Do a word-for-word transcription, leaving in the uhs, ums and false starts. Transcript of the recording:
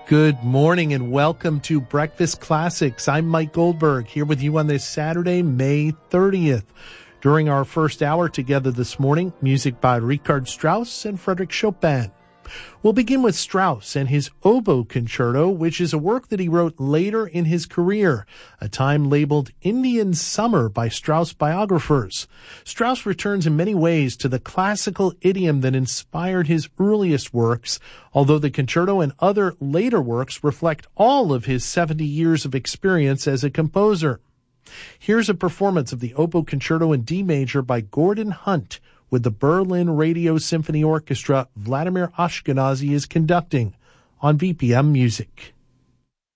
Good morning and welcome to Breakfast Classics. I'm Mike Goldberg here with you on this Saturday, May thirtieth. During our first hour together this morning, music by Richard Strauss and Frédéric Chopin. We'll begin with Strauss and his Oboe Concerto, which is a work that he wrote later in his career, a time labeled Indian Summer by Strauss biographers. Strauss returns in many ways to the classical idiom that inspired his earliest works, although the concerto and other later works reflect all of his seventy years of experience as a composer. Here's a performance of the Oboe Concerto in D major by Gordon Hunt, with the Berlin Radio Symphony Orchestra. Vladimir Ashkenazy is conducting on V P M Music.